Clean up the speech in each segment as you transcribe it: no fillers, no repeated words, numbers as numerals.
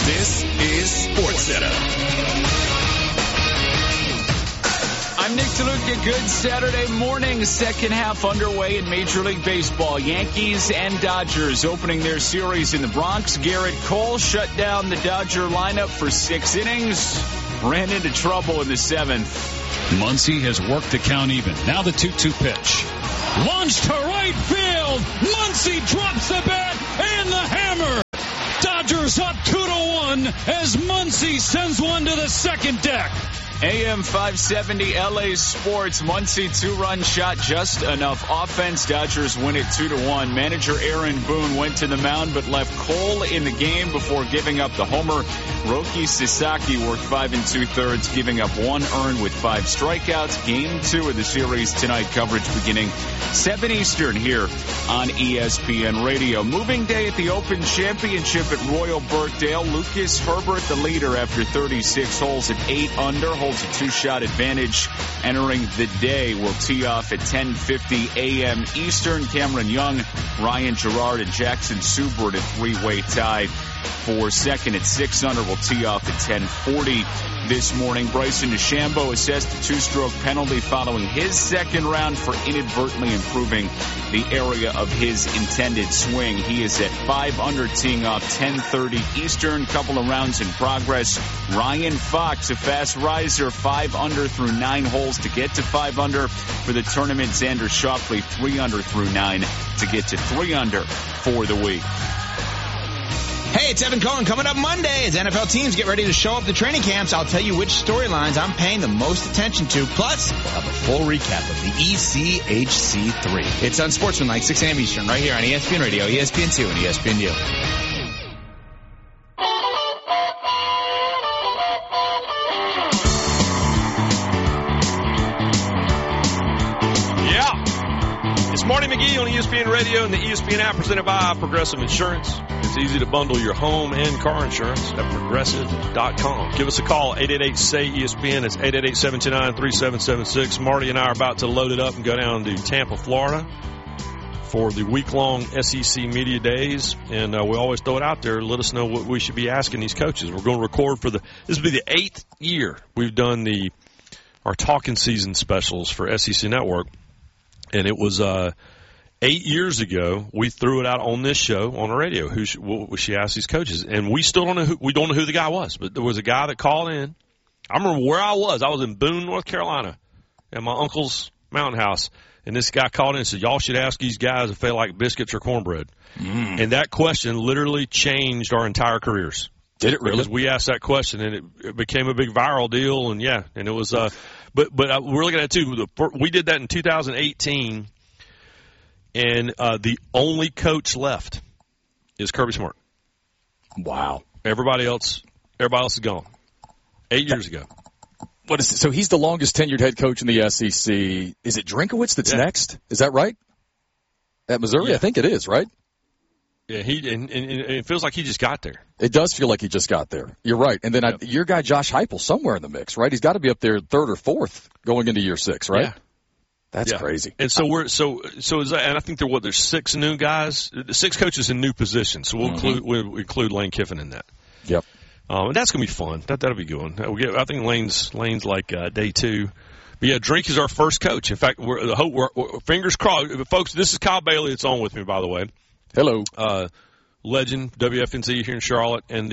This is SportsCenter. I'm Nick DeLuca. Good Saturday morning. Second half underway in Major League Baseball. Yankees and Dodgers opening their series in the Bronx. Garrett Cole shut down the Dodger lineup for 6 innings. Ran into trouble in the 7th. Muncy has worked the count even. Now the 2-2 pitch. Launched to right field. Muncy drops the bat and the hammer. Dodgers up 2-1 as Muncy sends one to the second deck. AM 570 LA Sports. Muncy 2-run shot, just enough offense. Dodgers win it 2-1. Manager Aaron Boone went to the mound but left Cole in the game before giving up the homer. Roki Sasaki worked 5 2/3, giving up 1 earned with 5 strikeouts. Game 2 of the series tonight. Coverage beginning 7 Eastern here on ESPN Radio. Moving day at the Open Championship at Royal Birkdale. Lucas Herbert, the leader after 36 holes at 8 under. Holds a 2-shot advantage entering the day. Will tee off at 10:50 a.m. Eastern. Cameron Young, Ryan Gerard, and Jackson Subert, a 3-way tie for second at 6 under. Will tee off at 10:40 this morning. Bryson DeChambeau assessed a 2-stroke penalty following his second round for inadvertently improving the area of his intended swing. He is at 5 under, teeing off 10:30 Eastern. Couple of rounds in progress. Ryan Fox, a fast riser, 5 under through 9 holes to get to 5 under for the tournament. Xander Schauffele 3 under through 9 to get to 3 under for the week. Hey, it's Evan Cohen. Coming up Monday as NFL teams get ready to show up to training camps, I'll tell you which storylines I'm paying the most attention to. Plus, we'll have a full recap of the ECHC3. It's Unsportsmanlike, 6 a.m. Eastern, right here on ESPN Radio, ESPN2, and ESPNU. Marty McGee on ESPN Radio and the ESPN app presented by Progressive Insurance. It's easy to bundle your home and car insurance at Progressive.com. Give us a call, 888-SAY-ESPN. It's 888-729-3776. Marty and I are about to load it up and go down to Tampa, Florida for the week-long SEC Media Days. And we always throw it out there. Let us know what we should be asking these coaches. We're going to record this will be the 8th year we've done our Talking Season specials for SEC Network. And it was 8 years ago we threw it out on this show on the radio. What she asked these coaches, and we still don't know who the guy was. But there was a guy that called in. I remember where I was. I was in Boone, North Carolina, at my uncle's mountain house, and this guy called in and said, "Y'all should ask these guys if they like biscuits or cornbread." And that question literally changed our entire careers. Did it really? Because we asked that question, and it became a big viral deal, and and it was. But we're looking at it too. We did that in 2018, and the only coach left is Kirby Smart. Wow. Everybody else is gone. 8 years ago. What is it? So he's the longest tenured head coach in the SEC. Is it Drinkwitz that's next? Is that right? At Missouri, I think it is, right? Yeah, and it feels like he just got there. It does feel like he just got there. You're right. And then your guy Josh Heupel somewhere in the mix, right? He's got to be up there 3rd or 4th going into year 6, right? Yeah. That's crazy. And so is that, and I think there's 6 new guys, 6 coaches in new positions. So we'll include Lane Kiffin in that. Yep. And that's gonna be fun. That'll be good. I think Lane's like day 2. But yeah, Drink is our first coach. In fact, we're fingers crossed, folks. This is Kyle Bailey. It's on with me, by the way. Hello. Legend, WFNZ here in Charlotte, and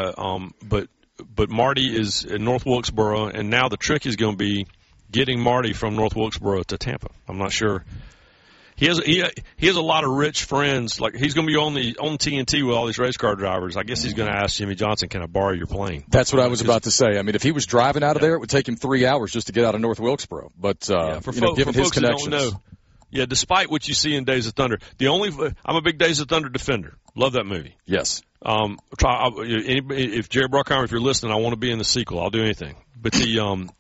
but Marty is in North Wilkesboro, and now the trick is going to be getting Marty from North Wilkesboro to Tampa. I'm not sure. He has a lot of rich friends. Like he's going to be on TNT with all these race car drivers. I guess he's going to ask Jimmy Johnson, "Can I borrow your plane?" That's what I was about to say. I mean, if he was driving out of there, it would take him 3 hours just to get out of North Wilkesboro. But given his connections. Don't know. Yeah, despite what you see in Days of Thunder, I'm a big Days of Thunder defender. Love that movie. Yes. If Jerry Bruckheimer, if you're listening, I want to be in the sequel. I'll do anything. But the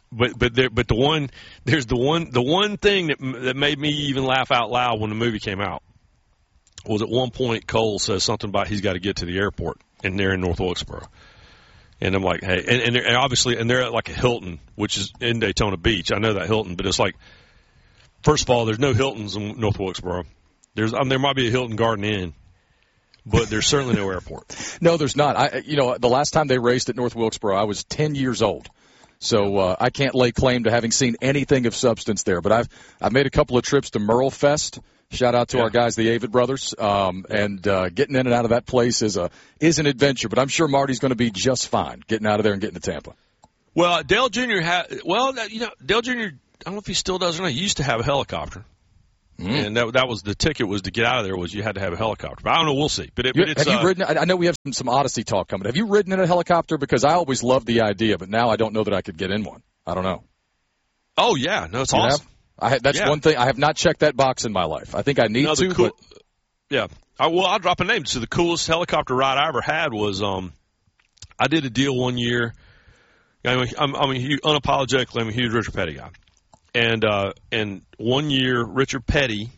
one thing that made me even laugh out loud when the movie came out was at one point Cole says something about he's got to get to the airport, and they're in North Wilkesboro. And I'm like, hey, and they're at like a Hilton, which is in Daytona Beach. I know that Hilton, but it's like, first of all, there's no Hiltons in North Wilkesboro. There might be a Hilton Garden Inn, but there's certainly no airport. No, there's not. The last time they raced at North Wilkesboro, I was 10 years old. So I can't lay claim to having seen anything of substance there. But I've made a couple of trips to Merle Fest. Shout out to our guys, the Avid brothers. And getting in and out of that place is an adventure. But I'm sure Marty's going to be just fine getting out of there and getting to Tampa. Well, Dale Jr. Dale Jr. I don't know if he still does or not. He used to have a helicopter. And that was the ticket was to get out of there was you had to have a helicopter. But I don't know. We'll see. But it's, have you ridden? I know we have some Odyssey talk coming. Have you ridden in a helicopter? Because I always loved the idea, but now I don't know that I could get in one. I don't know. Oh yeah, no, it's awesome. That's one thing. I have not checked that box in my life. I think I need to. Yeah. I'll drop a name. So the coolest helicopter ride I ever had was I did a deal one year. Unapologetically, I'm a huge Richard Petty guy. And 1 year, Richard Petty,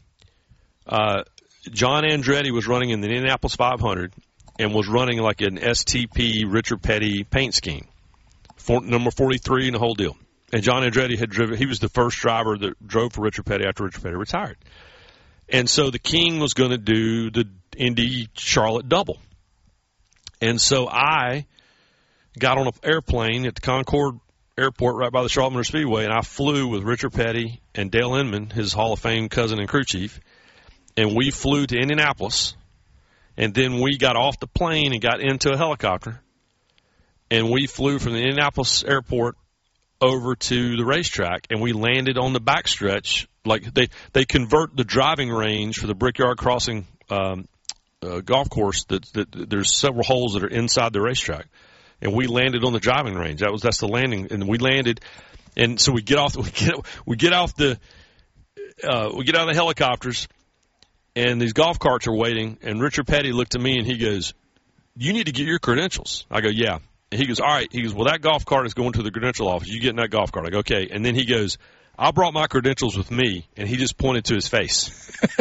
John Andretti was running in the Indianapolis 500 and was running like an STP Richard Petty paint scheme, number 43 and the whole deal. And John Andretti had driven. He was the first driver that drove for Richard Petty after Richard Petty retired. And so the King was going to do the Indy Charlotte double. And so I got on an airplane at the Concord Airport right by the Charlotte Motor Speedway, and I flew with Richard Petty and Dale Inman, his Hall of Fame cousin and crew chief, and we flew to Indianapolis, and then we got off the plane and got into a helicopter, and we flew from the Indianapolis airport over to the racetrack, and we landed on the backstretch. Like they convert the driving range for the Brickyard Crossing golf course. There's several holes that are inside the racetrack. And we landed on the driving range. That's the landing, and we landed, and so we get out of the helicopters, and these golf carts are waiting. And Richard Petty looked at me and he goes, "You need to get your credentials." I go, "Yeah." And he goes, "All right." He goes, "Well, that golf cart is going to the credential office. You get in that golf cart." I go, "Okay." And then he goes, "I brought my credentials with me," and he just pointed to his face.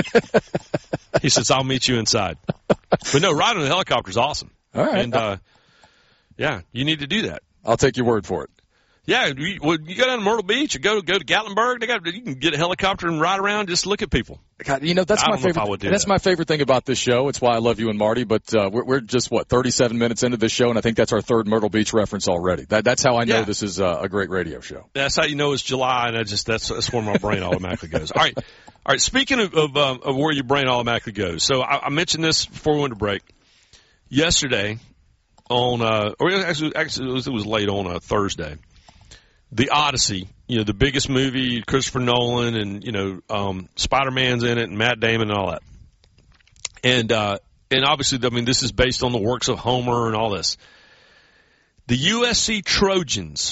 He says, "I'll meet you inside." But no, riding the helicopter is awesome. All right. And yeah, you need to do that. I'll take your word for it. Yeah, you go down to Myrtle Beach or go to Gatlinburg. You can get a helicopter and ride around, just look at people. God, that's my favorite. That's my favorite thing about this show. It's why I love you and Marty. But we're just 37 minutes into this show, and I think that's our third Myrtle Beach reference already. That's how I know this is a great radio show. That's how you know it's July, and that's where my brain automatically goes. All right. Speaking of where your brain automatically goes, so I mentioned this before we went to break. Yesterday, it was late on a Thursday. The Odyssey, the biggest movie, Christopher Nolan, and Spider-Man's in it, and Matt Damon, and all that. And obviously, this is based on the works of Homer and all this. The USC Trojans,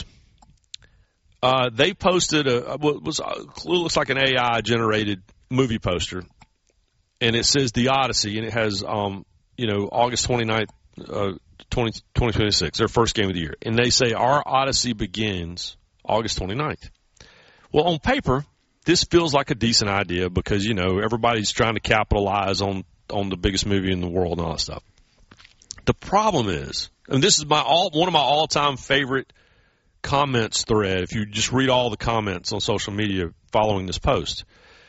they posted looks like an AI generated movie poster, and it says The Odyssey, and it has August 29th. 2026, their first game of the year. And they say our Odyssey begins August 29th. Well, on paper, this feels like a decent idea because, everybody's trying to capitalize on the biggest movie in the world and all that stuff. The problem is, and this is one of my all-time favorite comments thread, if you just read all the comments on social media following this post.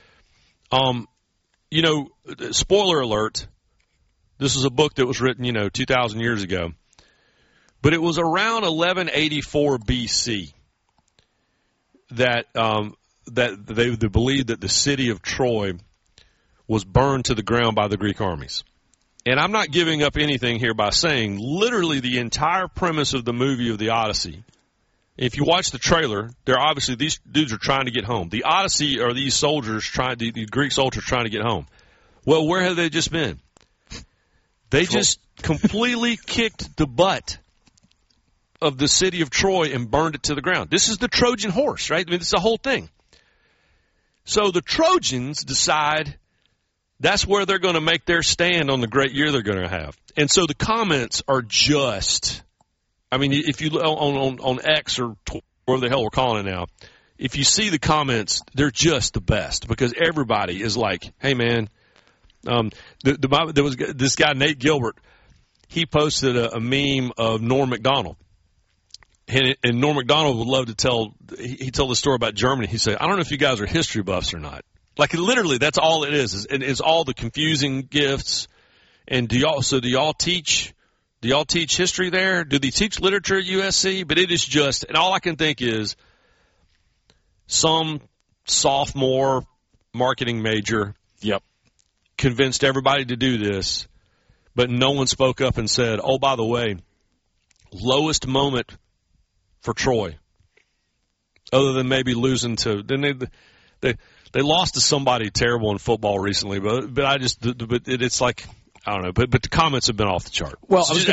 Spoiler alert, this is a book that was written, 2,000 years ago. But it was around 1184 BC that they believed that the city of Troy was burned to the ground by the Greek armies. And I'm not giving up anything here by saying literally the entire premise of the movie of the Odyssey. If you watch the trailer, these dudes are trying to get home. The Odyssey are these soldiers the Greek soldiers trying to get home. Well, where have they just been? They just completely kicked the butt of the city of Troy and burned it to the ground. This is the Trojan horse, right? This is the whole thing. So the Trojans decide that's where they're going to make their stand on the great year they're going to have. And so the comments are just, if you on X or whatever the hell we're calling it now, if you see the comments, they're just the best because everybody is like, hey, man, there was this guy, Nate Gilbert, he posted a meme of Norm Macdonald. And Norm Macdonald would love to he told the story about Germany. He said, I don't know if you guys are history buffs or not. Like literally, that's all it is. And it's all the confusing gifts And do y'all teach history there? Do they teach literature at USC? But it is just, and all I can think is some sophomore marketing major convinced everybody to do this, but no one spoke up and said, oh, by the way, lowest moment for Troy, other than maybe losing to – then they lost to somebody terrible in football recently, but it's like – I don't know, but the comments have been off the chart. Well, so